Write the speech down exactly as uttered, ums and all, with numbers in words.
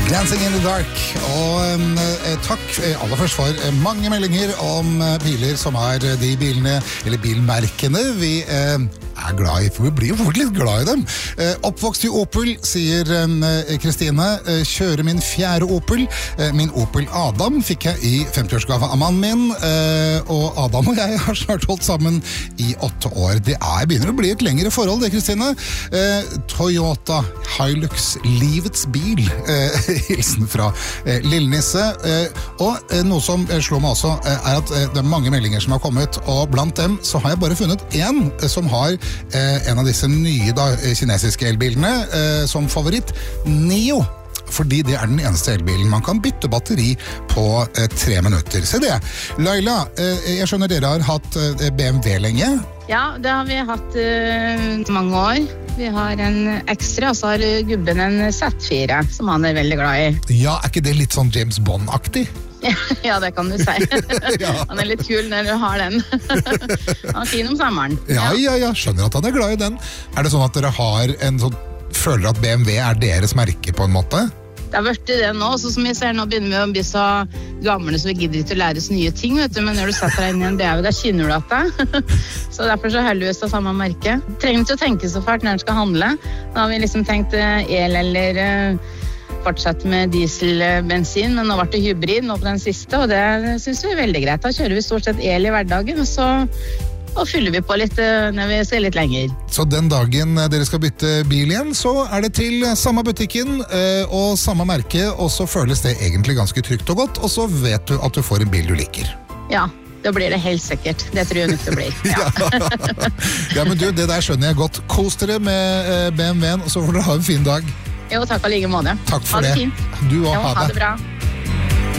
Dancing in the Dark. Og eh, takk eh, aller først for eh, mange meldinger om eh, biler som er eh, de bilene, eller bilmerkene vi eh, er glad i, for vi blir jo fort litt glad i dem. Eh, oppvokst i Opel, sier Kristine. Eh, kjører min fjerde Opel. Eh, min Opel Adam fikk jeg i femti-årsgave av mannen min, eh, og Adam og jeg har snart holdt sammen i åtte år. Det er, begynner å bli et lengre forhold, det, Kristine. Eh, Toyota Hilux, livets bil. Eh, hilsen fra eh, Lillenisse. Eh, og eh, noe som eh, slår meg også, eh, er at eh, det er mange meldinger som har kommet, og blant dem så har jeg bare funnet en eh, som har eh, en av disse nye da, kinesiske elbilene eh, som favoritt, Nio. Fordi det er den eneste elbilen man kan bytte batteri på eh, tre minutter. Se det. Laila, eh, jeg skjønner dere har hatt eh, B M W lenge. Ja, det har vi hatt uh, mange år. Vi har en ekstra, og så har gubben en Z fire, som han er veldig glad i. Ja, er ikke det litt sånn James Bond-aktig? Ja, det kan du si. Ja. Han er litt kul når du har den. Han er fin om sommeren. Ja, ja, ja, skjønner at han er glad i den. Er det sånn at dere har en sånn, føler at B M W er deres merke på en måte? Det har vært det nå, så som vi ser nå begynner vi å bli så gamle, så vi gidder ikke å lære oss nye ting, vet du, men når du setter deg inn i en B M W, da kjenner du at det. Så derfor så holder vi oss av samme merke. Trenger ikke å tenke så fælt når du skal handle. Da har vi liksom tenkt el eller fortsette med diesel, bensin, men nå ble det hybrid nå på den siste, og det synes vi er veldig greit. Da kjører vi stort sett el i hverdagen, og så og fyller vi på litt når vi skal litt lenger. Så den dagen dere skal bytte bil igjen, så er det til samme butikken og samme merke, og så føles det egentlig ganske trygt og godt, og så vet du at du får en bil du liker. Ja, da blir det helt sikkert. Det tror jeg nok det blir. Ja. Ja, men du, det der skjønner jeg godt. Kos dere med B M W-en, og så får dere ha en fin dag. Jo, takk og like måte. Takk for ha det. det. Fint. Du også, jo, ha det. Ha det bra.